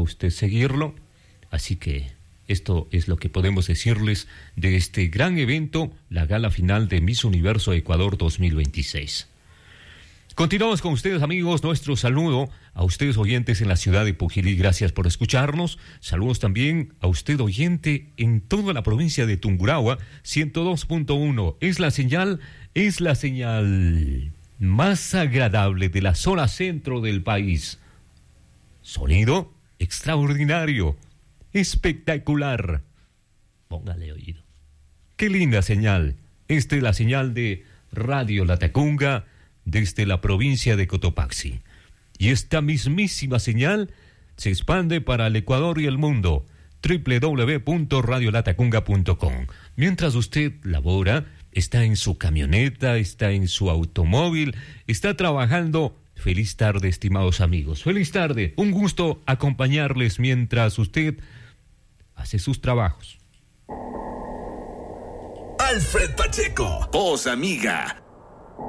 usted seguirlo. Así que esto es lo que podemos decirles de este gran evento, la gala final de Miss Universo Ecuador 2026. Continuamos con ustedes, amigos. Nuestro saludo a ustedes oyentes en la ciudad de Pujilí. Gracias por escucharnos. Saludos también a usted oyente en toda la provincia de Tungurahua. 102.1 es la señal más agradable de la zona centro del país. Sonido extraordinario, espectacular. Póngale oído. Qué linda señal. Esta es la señal de Radio Latacunga desde la provincia de Cotopaxi. Y esta mismísima señal se expande para el Ecuador y el mundo. www.radiolatacunga.com. Mientras usted labora, está en su camioneta, está en su automóvil, está trabajando. Feliz tarde, estimados amigos. Feliz tarde. Un gusto acompañarles mientras usted hace sus trabajos. Alfred Pacheco, voz amiga.